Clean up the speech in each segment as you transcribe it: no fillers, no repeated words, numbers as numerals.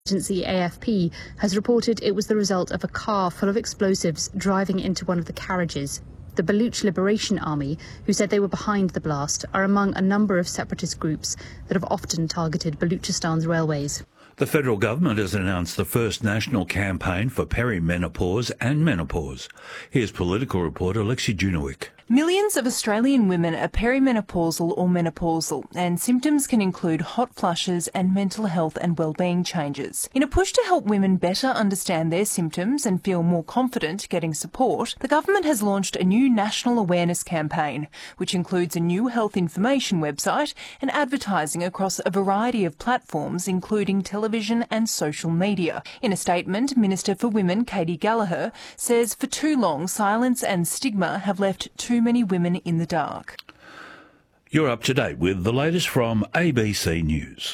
Agency AFP has reported it was the result of a car full of explosives driving into one of the carriages. The Baluch Liberation Army, who said they were behind the blast, are among a number of separatist groups that have often targeted Baluchistan's railways. The federal government has announced the first national campaign for perimenopause and menopause. Here's political reporter Lexi Junowick. Millions of Australian women are perimenopausal or menopausal, and symptoms can include hot flushes and mental health and wellbeing changes. In a push to help women better understand their symptoms and feel more confident getting support, the government has launched a new national awareness campaign, which includes a new health information website and advertising across a variety of platforms, including television and social media. In a statement, Minister for Women Katie Gallagher says for too long silence and stigma have left too many women in the dark. You're up to date with the latest from ABC News.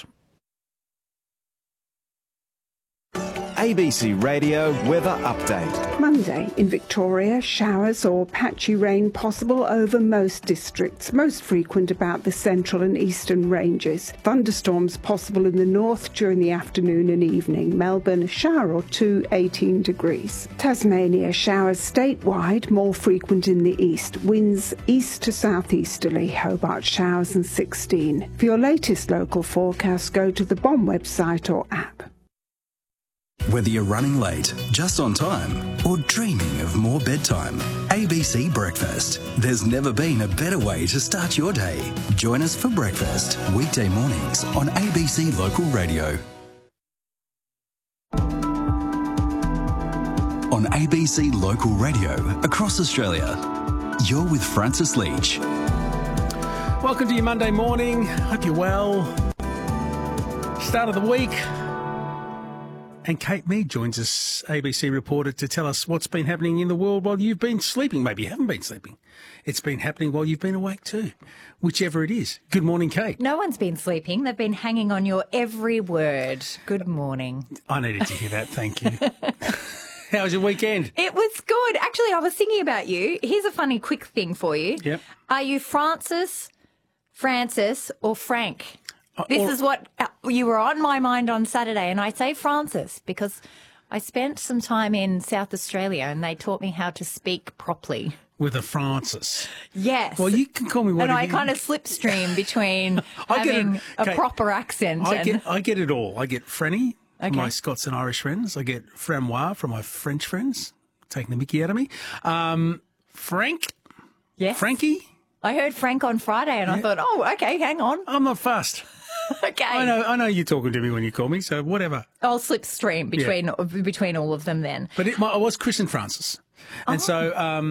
ABC Radio Weather Update. Monday in Victoria, showers or patchy rain possible over most districts, most frequent about the central and eastern ranges. Thunderstorms possible in the north during the afternoon and evening. Melbourne, a shower or two, 18 degrees. Tasmania, showers statewide, more frequent in the east. Winds east to southeasterly. Hobart, showers and 16. For your latest local forecast, go to the BOM website or app. Whether you're running late, just on time, or dreaming of more bedtime, ABC Breakfast. There's never been a better way to start your day. Join us for breakfast, weekday mornings on ABC Local Radio. On ABC Local Radio across Australia, you're with Francis Leach. Welcome to your Monday morning. Hope you're well. Start of the week. And Kate Mead joins us, ABC reporter, to tell us what's been happening in the world while you've been sleeping. Maybe you haven't been sleeping. It's been happening while you've been awake too, whichever it is. Good morning, Kate. No one's been sleeping. They've been hanging on your every word. Good morning. I needed to hear that. Thank you. How was your weekend? It was good. Actually, I was thinking about you. Here's a funny quick thing for you. Yep. Are you Francis, or Frank? This is what you were on my mind on Saturday, and I say Francis because I spent some time in South Australia and they taught me how to speak properly. With a Francis. Yes. Well, you can call me whatever. And I kind of slipstream between having a proper accent. I get it all. I get Franny from my Scots and Irish friends. I get Framois from my French friends, taking the mickey out of me. Frank. Yes. Frankie. I heard Frank on Friday and I thought, oh, okay, hang on. I'm not fussed. Okay. I know you're talking to me when you call me, so whatever. I'll slipstream between all of them then. But I was Chris and Francis. And so,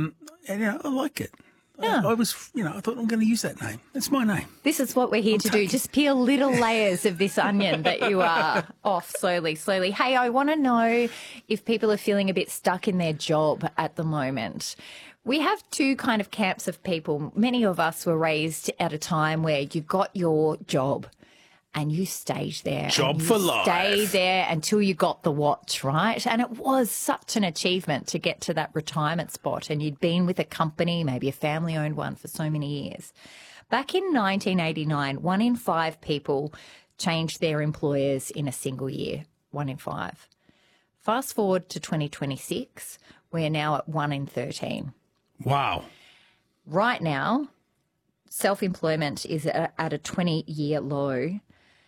I like it. Yeah. I thought I'm going to use that name. It's my name. This is what we're here to do. Just peel little layers of this onion that you are off slowly. Hey, I want to know if people are feeling a bit stuck in their job at the moment. We have two kind of camps of people. Many of us were raised at a time where you got your job and you stayed there. Job for life. Stayed there until you got the watch, right? And it was such an achievement to get to that retirement spot. And you'd been with a company, maybe a family-owned one, for so many years. Back in 1989, 1 in 5 people changed their employers in a single year. 1 in 5. Fast forward to 2026, we're now at 1 in 13. Wow. Right now, self-employment is at a 20-year low.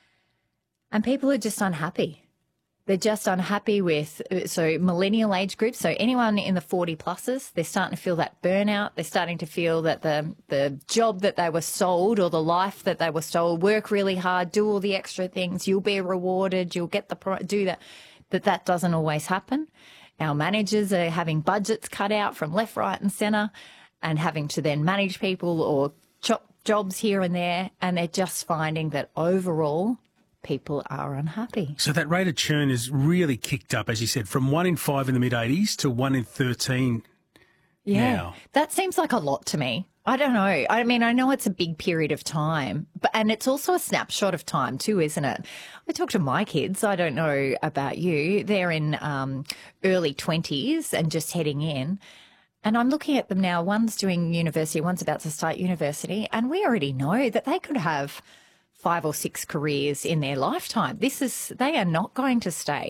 And people are just unhappy. They're just unhappy with, millennial age groups, so anyone in the 40-pluses, they're starting to feel that burnout. They're starting to feel that the job that they were sold or the life that they were sold, work really hard, do all the extra things, you'll be rewarded, you'll get do that, that doesn't always happen. Our managers are having budgets cut out from left, right and centre and having to then manage people or chop jobs here and there, and they're just finding that overall people are unhappy. So that rate of churn is really kicked up, as you said, from 1 in 5 in the mid-80s to 1 in 13 now. That seems like a lot to me. I don't know. I mean, I know it's a big period of time, and it's also a snapshot of time too, isn't it? I talk to my kids. I don't know about you. They're in early 20s and just heading in. And I'm looking at them now. One's doing university, one's about to start university, and we already know that they could have 5 or 6 careers in their lifetime. They are not going to stay